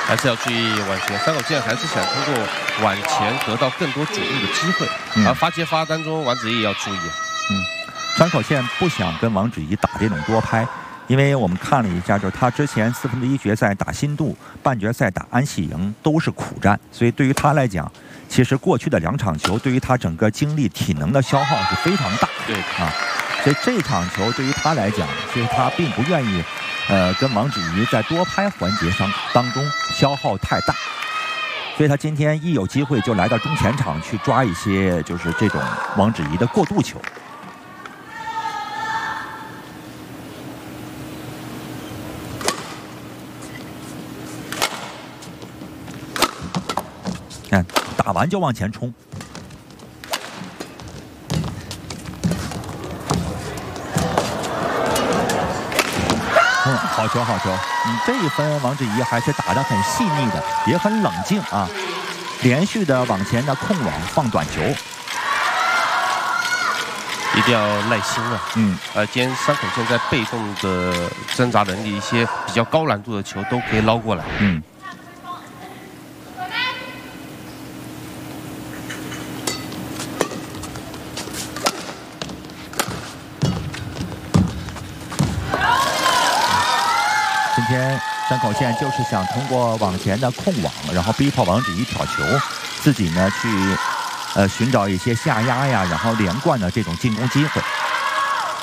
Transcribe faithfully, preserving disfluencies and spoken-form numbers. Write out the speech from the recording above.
还是要注意往前。山口健还是想通过往前得到更多主动的机会，嗯、而发接发当中，王子怡也要注意。 嗯，山口宪不想跟王芷怡打这种多拍。 因为我们看了一下，就是他之前四分之一决赛打新度，半决赛打安喜莹都是苦战，所以对于他来讲，其实过去的两场球对于他整个精力、体能的消耗是非常大。 对啊，所以这场球对于他来讲，其实他并不愿意，呃，跟王芷怡在多拍环节上当中消耗太大，所以他今天一有机会就来到中前场去抓一些就是这种王芷怡的过渡球。 看，打完就往前冲。嗯，好球，好球！嗯，这一分王芷怡还是打得很细腻的，也很冷静啊，连续的往前的控网放短球， 一定要耐心啊。嗯，呃，今天山口宪在被动的挣扎能力，一些比较高难度的球都可以捞过来。嗯。 今天山口宪就是想通过往前的控网，然后逼迫王芷怡挑球，自己呢去呃寻找一些下压呀，然后连贯的这种进攻机会。